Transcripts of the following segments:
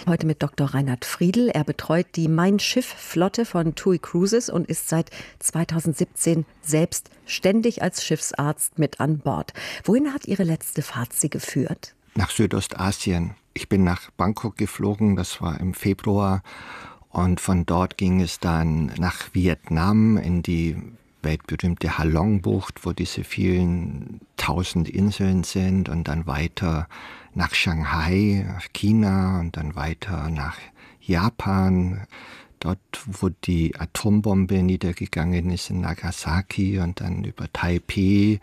Heute mit Dr. Reinhard Friedl. Er betreut die Mein-Schiff-Flotte von TUI Cruises und ist seit 2017 selbst ständig als Schiffsarzt mit an Bord. Wohin hat Ihre letzte Fahrt Sie geführt? Nach Südostasien. Ich bin nach Bangkok geflogen, das war im Februar. Und von dort ging es dann nach Vietnam in die weltberühmte Halong-Bucht, wo diese vielen 1000 Inseln sind, und dann weiter nach Shanghai, China, und dann weiter nach Japan, dort wo die Atombombe niedergegangen ist in Nagasaki, und dann über Taipei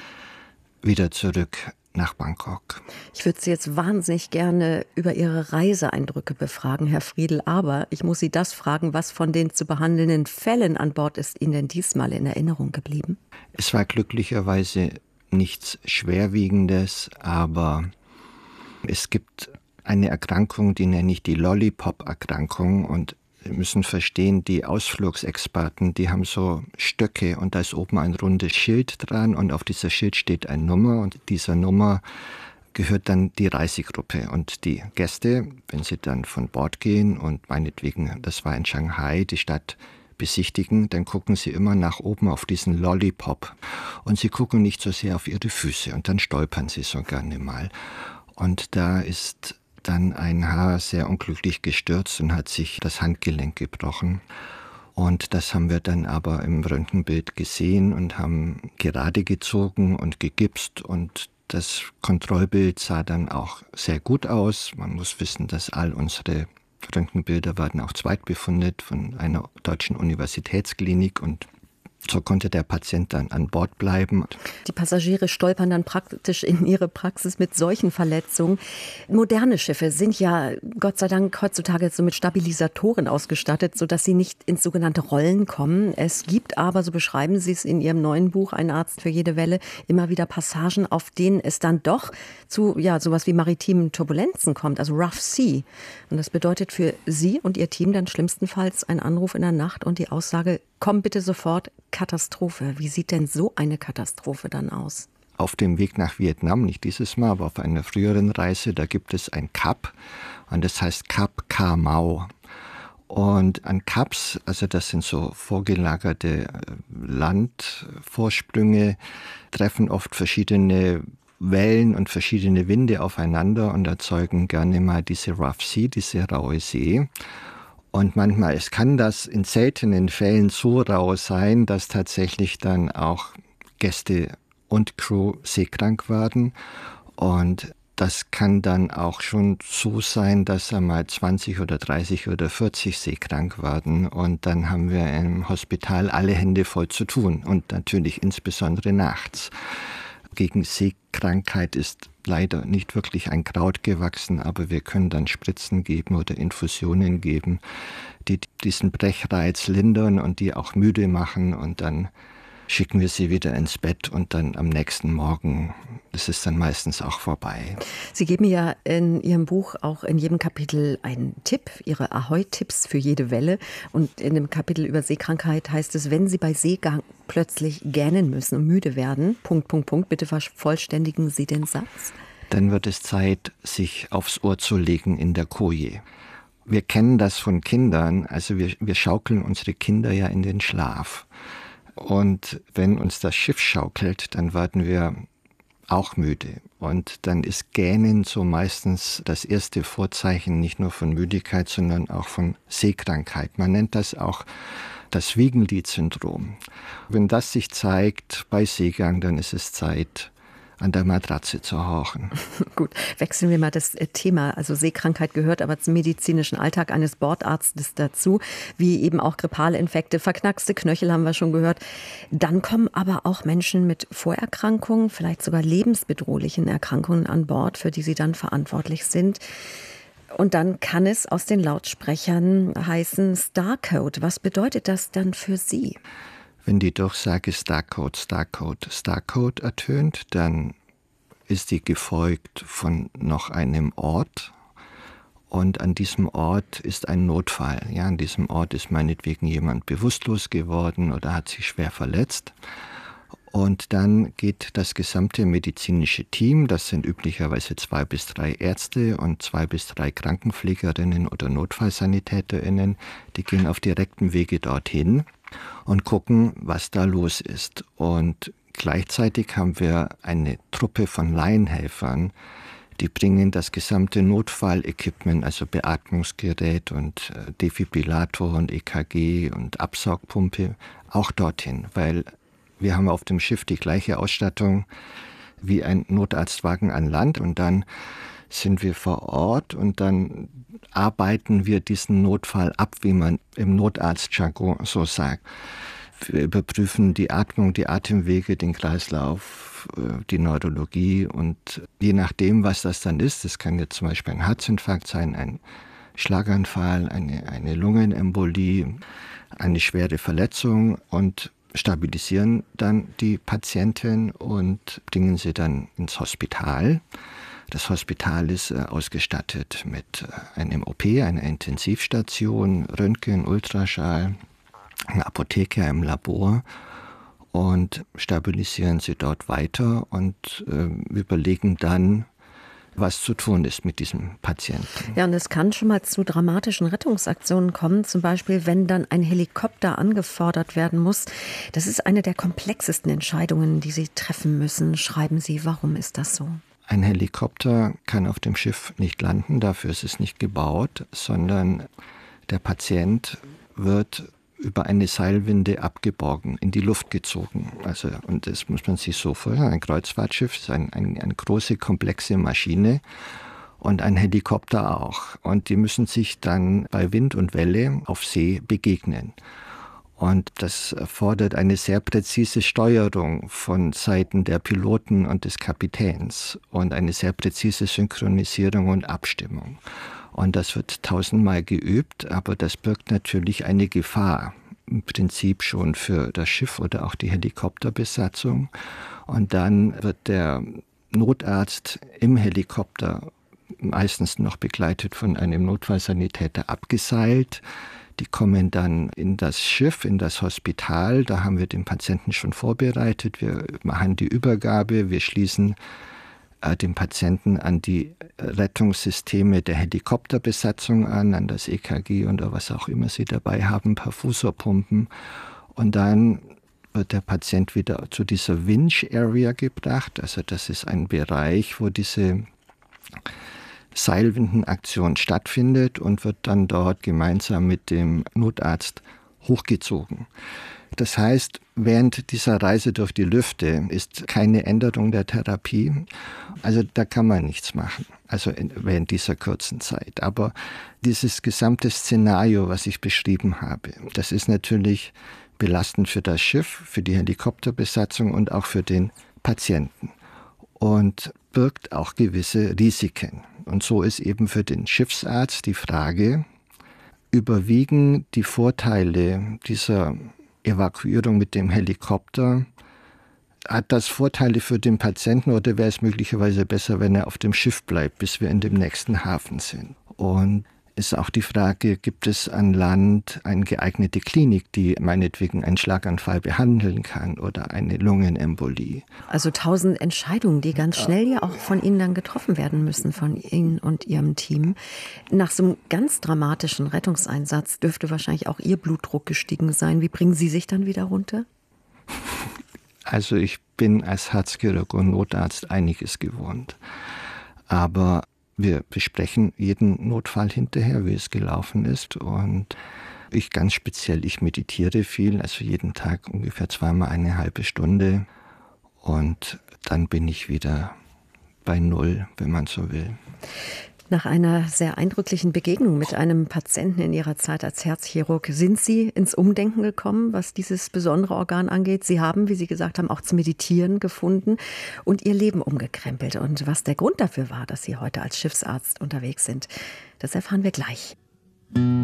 wieder zurück nach Bangkok. Ich würde Sie jetzt wahnsinnig gerne über Ihre Reiseeindrücke befragen, Herr Friedl, aber ich muss Sie das fragen, was von den zu behandelnden Fällen an Bord ist Ihnen denn diesmal in Erinnerung geblieben? Es war glücklicherweise nichts Schwerwiegendes, aber es gibt eine Erkrankung, die nenne ich die Lollipop-Erkrankung, und Sie müssen verstehen, die Ausflugsexperten, die haben so Stöcke und da ist oben ein rundes Schild dran und auf dieser Schild steht eine Nummer und dieser Nummer gehört dann die Reisegruppe. Und die Gäste, wenn sie dann von Bord gehen und meinetwegen, das war in Shanghai, die Stadt besichtigen, dann gucken sie immer nach oben auf diesen Lollipop und sie gucken nicht so sehr auf ihre Füße und dann stolpern sie so gerne mal. Und da ist dann ein Haar sehr unglücklich gestürzt und hat sich das Handgelenk gebrochen. Und das haben wir dann aber im Röntgenbild gesehen und haben gerade gezogen und gegipst. Und das Kontrollbild sah dann auch sehr gut aus. Man muss wissen, dass all unsere Röntgenbilder werden auch zweitbefundet von einer deutschen Universitätsklinik, und so konnte der Patient dann an Bord bleiben. Die Passagiere stolpern dann praktisch in ihre Praxis mit solchen Verletzungen. Moderne Schiffe sind ja Gott sei Dank heutzutage so mit Stabilisatoren ausgestattet, sodass sie nicht ins sogenannte Rollen kommen. Es gibt aber, so beschreiben Sie es in Ihrem neuen Buch, Ein Arzt für jede Welle, immer wieder Passagen, auf denen es dann doch zu sowas wie maritimen Turbulenzen kommt, also Rough Sea. Und das bedeutet für Sie und Ihr Team dann schlimmstenfalls ein Anruf in der Nacht und die Aussage: Komm bitte sofort, Katastrophe. Wie sieht denn so eine Katastrophe dann aus? Auf dem Weg nach Vietnam, nicht dieses Mal, aber auf einer früheren Reise, da gibt es ein Kap und das heißt Kap Ka Mau. Und an Kaps, also das sind so vorgelagerte Landvorsprünge, treffen oft verschiedene Wellen und verschiedene Winde aufeinander und erzeugen gerne mal diese Rough Sea, diese raue See. Und manchmal, es kann das in seltenen Fällen so rau sein, dass tatsächlich dann auch Gäste und Crew seekrank werden. Und das kann dann auch schon so sein, dass einmal 20 oder 30 oder 40 seekrank werden. Und dann haben wir im Hospital alle Hände voll zu tun. Und natürlich insbesondere nachts. Gegen Seekrankheit ist leider nicht wirklich ein Kraut gewachsen, aber wir können dann Spritzen geben oder Infusionen geben, die diesen Brechreiz lindern und die auch müde machen, und dann schicken wir sie wieder ins Bett und dann am nächsten Morgen ist es dann meistens auch vorbei. Sie geben ja in Ihrem Buch auch in jedem Kapitel einen Tipp, Ihre Ahoi-Tipps für jede Welle. Und in dem Kapitel über Seekrankheit heißt es: Wenn Sie bei Seegang plötzlich gähnen müssen und müde werden, ... Bitte vervollständigen Sie den Satz. Dann wird es Zeit, sich aufs Ohr zu legen in der Koje. Wir kennen das von Kindern, also wir schaukeln unsere Kinder ja in den Schlaf. Und wenn uns das Schiff schaukelt, dann werden wir auch müde. Und dann ist Gähnen so meistens das erste Vorzeichen nicht nur von Müdigkeit, sondern auch von Seekrankheit. Man nennt das auch das Wiegenlied-Syndrom. Wenn das sich zeigt bei Seegang, dann ist es Zeit, an der Matratze zu hauchen. Gut, wechseln wir mal das Thema. Also Seekrankheit gehört aber zum medizinischen Alltag eines Bordarztes dazu, wie eben auch grippale Infekte, verknackste Knöchel haben wir schon gehört. Dann kommen aber auch Menschen mit Vorerkrankungen, vielleicht sogar lebensbedrohlichen Erkrankungen an Bord, für die sie dann verantwortlich sind. Und dann kann es aus den Lautsprechern heißen Starcode. Was bedeutet das dann für Sie? Wenn die Durchsage Starcode, Starcode, Starcode ertönt, dann ist die gefolgt von noch einem Ort. Und an diesem Ort ist ein Notfall. Ja, an diesem Ort ist meinetwegen jemand bewusstlos geworden oder hat sich schwer verletzt. Und dann geht das gesamte medizinische Team, das sind üblicherweise 2 bis 3 Ärzte und 2 bis 3 Krankenpflegerinnen oder Notfallsanitäterinnen, die gehen auf direktem Wege dorthin und gucken, was da los ist. Und gleichzeitig haben wir eine Truppe von Laienhelfern, die bringen das gesamte Notfallequipment, also Beatmungsgerät und Defibrillator und EKG und Absaugpumpe, auch dorthin, weil wir haben auf dem Schiff die gleiche Ausstattung wie ein Notarztwagen an Land und dann sind wir vor Ort und dann arbeiten wir diesen Notfall ab, wie man im Notarztjargon so sagt. Wir überprüfen die Atmung, die Atemwege, den Kreislauf, die Neurologie und je nachdem, was das dann ist, das kann jetzt zum Beispiel ein Herzinfarkt sein, ein Schlaganfall, eine Lungenembolie, eine schwere Verletzung und stabilisieren dann die Patientin und bringen sie dann ins Hospital. Das Hospital ist ausgestattet mit einem OP, einer Intensivstation, Röntgen, Ultraschall, eine Apotheke im Labor und stabilisieren sie dort weiter und überlegen dann, was zu tun ist mit diesem Patienten. Ja, und es kann schon mal zu dramatischen Rettungsaktionen kommen, zum Beispiel, wenn dann ein Helikopter angefordert werden muss. Das ist eine der komplexesten Entscheidungen, die Sie treffen müssen. Schreiben Sie, warum ist das so? Ein Helikopter kann auf dem Schiff nicht landen, dafür ist es nicht gebaut, sondern der Patient wird über eine Seilwinde abgeborgen, in die Luft gezogen. Also, und das muss man sich so vorstellen, ein Kreuzfahrtschiff ist eine große, komplexe Maschine und ein Helikopter auch. Und die müssen sich dann bei Wind und Welle auf See begegnen. Und das erfordert eine sehr präzise Steuerung von Seiten der Piloten und des Kapitäns und eine sehr präzise Synchronisierung und Abstimmung. Und das wird 1000-mal geübt, aber das birgt natürlich eine Gefahr, im Prinzip schon für das Schiff oder auch die Helikopterbesatzung. Und dann wird der Notarzt im Helikopter, meistens noch begleitet von einem Notfallsanitäter, abgeseilt. Die kommen dann in das Schiff, in das Hospital. Da haben wir den Patienten schon vorbereitet. Wir machen die Übergabe, wir schließen den Patienten an die Rettungssysteme der Helikopterbesatzung an das EKG oder was auch immer sie dabei haben, Perfusorpumpen. Und dann wird der Patient wieder zu dieser Winch-Area gebracht. Also das ist ein Bereich, wo diese Seilwindenaktion stattfindet und wird dann dort gemeinsam mit dem Notarzt hochgezogen. Das heißt, während dieser Reise durch die Lüfte ist keine Änderung der Therapie. Also da kann man nichts machen, also während dieser kurzen Zeit. Aber dieses gesamte Szenario, was ich beschrieben habe, das ist natürlich belastend für das Schiff, für die Helikopterbesatzung und auch für den Patienten und birgt auch gewisse Risiken. Und so ist eben für den Schiffsarzt die Frage, überwiegen die Vorteile dieser Evakuierung mit dem Helikopter? Hat das Vorteile für den Patienten oder wäre es möglicherweise besser, wenn er auf dem Schiff bleibt, bis wir in dem nächsten Hafen sind? Und ist auch die Frage, gibt es an Land eine geeignete Klinik, die meinetwegen einen Schlaganfall behandeln kann oder eine Lungenembolie? Also 1000 Entscheidungen, die ganz schnell ja auch von Ihnen dann getroffen werden müssen, von Ihnen und Ihrem Team. Nach so einem ganz dramatischen Rettungseinsatz dürfte wahrscheinlich auch Ihr Blutdruck gestiegen sein. Wie bringen Sie sich dann wieder runter? Also ich bin als Herzchirurg und Notarzt einiges gewohnt. Aber wir besprechen jeden Notfall hinterher, wie es gelaufen ist. Und ich ganz speziell, ich meditiere viel, also jeden Tag ungefähr 2-mal eine halbe Stunde. Und dann bin ich wieder bei Null, wenn man so will. Nach einer sehr eindrücklichen Begegnung mit einem Patienten in Ihrer Zeit als Herzchirurg sind Sie ins Umdenken gekommen, was dieses besondere Organ angeht. Sie haben, wie Sie gesagt haben, auch zum Meditieren gefunden und Ihr Leben umgekrempelt. Und was der Grund dafür war, dass Sie heute als Schiffsarzt unterwegs sind, das erfahren wir gleich.